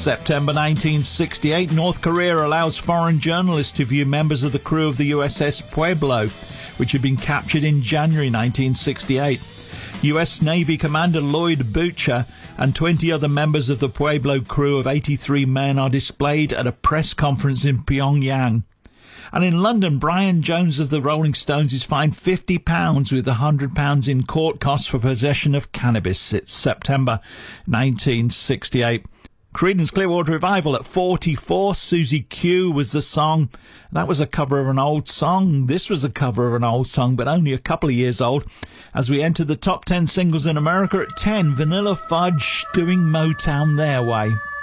September 1968, North Korea allows foreign journalists to view members of the crew of the USS Pueblo, which had been captured in January 1968. U.S. Navy Commander Lloyd Butcher and 20 other members of the Pueblo crew of 83 men are displayed at a press conference in Pyongyang. And in London, Brian Jones of the Rolling Stones is fined £50 with £100 in court costs for possession of cannabis. It's September 1968. Creedence Clearwater Revival at 44. Susie Q was the song. That was a cover of an old song. This was a cover of an old song, but only a couple of years old. As we enter the top 10 singles in America at 10, Vanilla Fudge doing Motown their way.